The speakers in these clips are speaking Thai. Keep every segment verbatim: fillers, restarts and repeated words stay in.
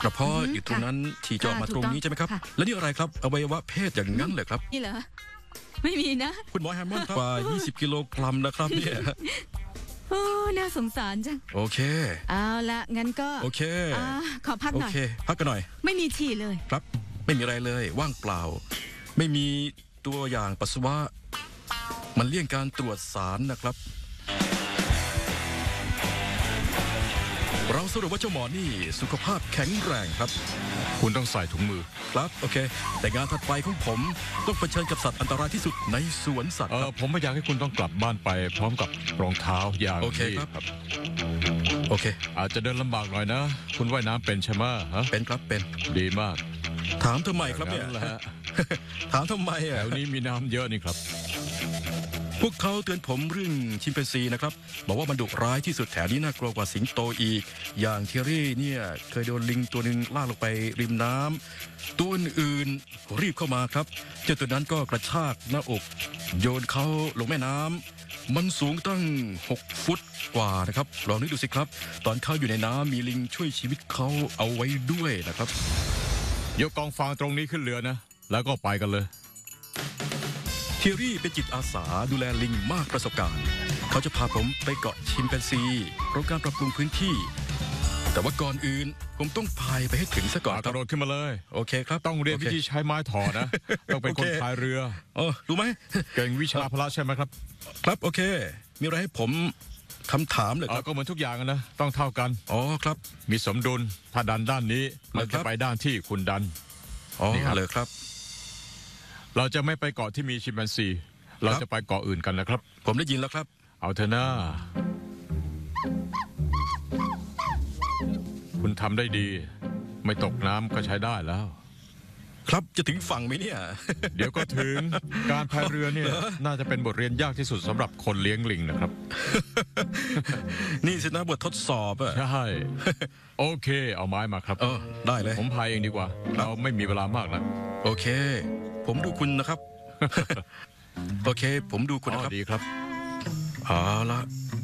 กระเพาะอยู่ตรงนั้นฉี่จะออกมาตรงนี้ใช่ไหมครับแล้วนี่อะไรครับอวัยวะเพศอย่างนั้นเหรอครับนี่เหรอไม่มีนะคุณหมอแฮมมอนด์กว่ายี่สิบกิโลกรัมนะครับเนี่ยโอ้น่าสงสารจังโอเคเอาละงั้นก็โอเคขอพักหน่อยโอเคพักกันหน่อยไม่มีฉี่เลยครับไม่มีอะไรเลยว่างเปล่าไม่มีตัวอย่างปัสสาวะมันเลี่ยงการตรวจสารนะครับเราสรุปว่าเจ้าหมอนี่สุขภาพแข็งแรงครับคุณต้องใส่ถุงมือครับโอเคแต่งานถัดไปของผมต้องเผชิญกับสัตว์อันตรายที่สุดในสวนสัตว์เออผมไม่อยากให้คุณต้องกลับบ้านไปพร้อมกับรองเท้าอย่างโอเคครับโอเคอาจจะเดินลำบากหน่อยนะคุณว่ายน้ำเป็นใช่ไหมฮะเป็นครับเป็นดีมากถามทำไมครับเนี่ยถามทำไมอ่ะแถวนี้มีน้ำเยอะนี่ครับพวกเขาเตือนผมเรื่องชิมแปนซีนะครับบอกว่ามันดุร้ายที่สุดแถวนี้น่ากลัวกว่าสิงโตอีกอย่างเทอรี่เนี่ยเคยโดนลิงตัวหนึ่งลากลงไปริมน้ำตัวอื่นรีบเข้ามาครับเจ้าตัวนั้นก็กระชากหน้าอกโยนเขาลงแม่น้ำมันสูงตั้งหกฟุตกว่านะครับลองนึกดูสิครับตอนเขาอยู่ในน้ำมีลิงช่วยชีวิตเขาเอาไว้ด้วยนะครับยกกองฟางตรงนี้ขึ้นเรือนะแล้วก็ไปกันเลยเทอรี่เป็นจิตอาสาดูแลลิงมากประสบการณ์เขาจะพาผมไปเกาะชิมแปนซีโครงการปรับปรุงพื้นที่แต่ว่าก่อนอื่นผมต้องพายไปให้ถึงซะก่อนกระโดดขึ้นมาเลยโอเคครับต้องเรียนวิธีใช้ไม้ถอนะต้องเป็นคนพายเรือเออรู้ไหมเก่งวิชาพละใช่ไหมครับครับโอเคมีอะไรให้ผมคำถามเลยครับก็เหมือนทุกอย่างนะต้องเท่ากันอ๋อครับมีสมดุลถ้าดันด้านนี้มันจะไปด้านที่คุณดันอ๋อเลยครับเราจะไม่ไปเกาะที่มีชิมแปนซีเราจะไปเกาะอื่นกันนะครับผมได้ยินแล้วครับเอาเถอะนะคุณทำได้ดีไม่ตกน้ำก็ใช้ได้แล้วครับจะถึงฝั่งไหมเนี่ยเดี๋ยวก็ถึงการพายเรือเนี่ยน่าจะเป็นบทเรียนยากที่สุดสำหรับคนเลี้ยงลิงนะครับนี่สินะบททดสอบอะใช่โอเคเอาไม้มาครับเออได้เลยผมพายเองดีกว่าเราไม่มีเวลามากนะโอเคผมดูคุณนะครับโอเคผมดูคุณนะครับดีครับเอาละ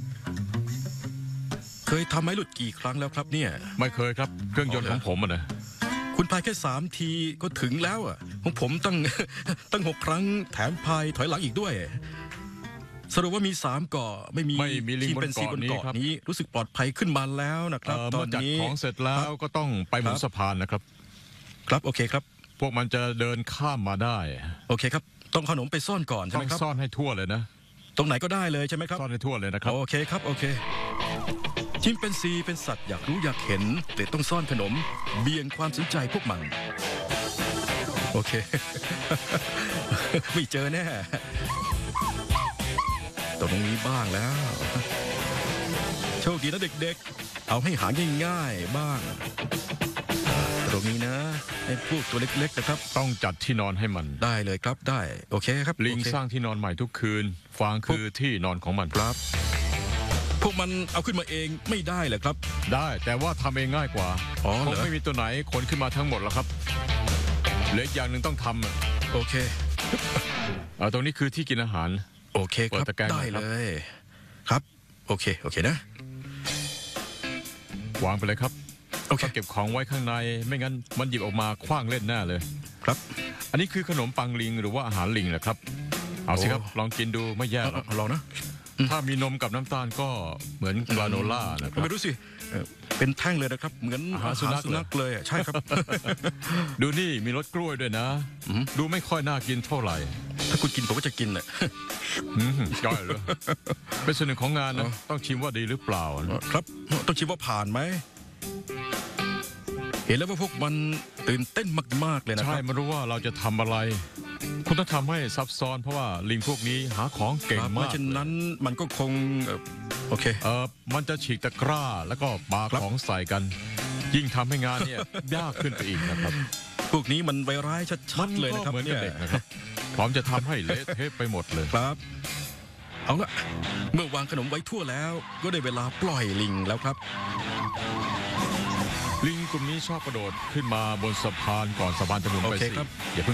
เคยทำให้หลุดกี่ครั้งแล้วครับเนี่ยไม่เคยครับเครื่องยนต์ของผมอะนะคุณพายแค่สามทีก็ถึงแล้วอ่ะของผมตั้งตั้งหกครั้งแถมพายถอยหลังอีกด้วยสรุปว่ามีสามเกาะไม่มีที่เป็นซีบนเกาะนี้รู้สึกปลอดภัยขึ้นมาแล้วนะครับตอนนี้ของเสร็จแล้วก็ต้องไปหมุนสะพานนะครับครับโอเคครับพวกมันจะเดินข้ามมาได้โอเคครับต้องขนมไปซ่อนก่อนใช่ไหมครับซ่อนให้ทั่วเลยนะตรงไหนก็ได้เลยใช่ไหมครับซ่อนให้ทั่วเลยนะครับโอเคครับโอเคชิมแปนซีเป็นสัตว์อยากรู้อยากเห็นแต่ต้องซ่อนขนมเบี่ยงความสนใจพวกมันโอเคไม่เจอแน่ตรงนี้บ้างแล้วโชคดีนะเด็กๆเอาให้หาง่ายๆบ้างตรงนี้นะไอ้พวกตัวเล็กๆนะครับต้องจัดที่นอนให้มันได้เลยครับได้โอเคครับลิงสร้างที่นอนใหม่ทุกคืนฟางคือที่นอนของมันครับพวกมันเอาขึ้นมาเองไม่ได้เหรอครับได้แต่ว่าทำเองง่ายกว่าอ๋อคงไม่มีตัวไหนขนขึ้นมาทั้งหมดหรอกครับเหลืออีกอย่างหนึ่งต้องทำโอเคเอาตรงนี้คือที่กินอาหารโอเคครับได้เลยครับโอเคโอเคนะวางไปเลยครับโอเคเก็บของไว้ข้างในไม่งั้นมันหยิบออกมาคว้างเล่นแน่เลยครับอันนี้คือขนมปังลิงหรือว่าอาหารลิงแหละครับเอาสิครับลองกินดูไม่แย่หรอกลองนะถ้ามีนมกับน้ำตาลก็เหมือนกราโนล่านะครับไม่รู้สิเป็นแท่งเลยนะครับเหมือนอาหารสุนัขเลยใช่ครับดูนี่มีรสกล้วยด้วยนะดูไม่ค่อยน่ากินเท่าไหร่ถ้าคุณกินผมก็จะกินแหละย่อยเลยเป็นส่วนหนึ่งของงานนะต้องชิมว่าดีหรือเปล่าครับต้องชิมว่าผ่านไหมเห็นแล้วว่าพวกมันตื่นเต้นมากๆเลยนะครับใช่ไม่รู้ว่าเราจะทำอะไรคุณต้องทำให้ซับซ้อนเพราะว่าลิงพวกนี้หาของเก่งมากฉะนั้นมันก็คงโอเคเออมันจะฉีกตะกร้าแล้วก็ปาของใส่กันยิ่งทำให้งานเนี่ยยากขึ้นไปอีกนะครับพวกนี้มันไวร้ายชัดๆเลยนะครับเนี่ยพร้อมจะทำให้เละเทะไปหมดเลยครับเอาละเมื่อวางขนมไว้ทั่วแล้วก็ได้เวลาปล่อยลิงแล้วครับลิงกลุ่มนี้ชอบกระโดดขึ้นมาบนสะพานก่อนสะพานจะหมุนไปสิ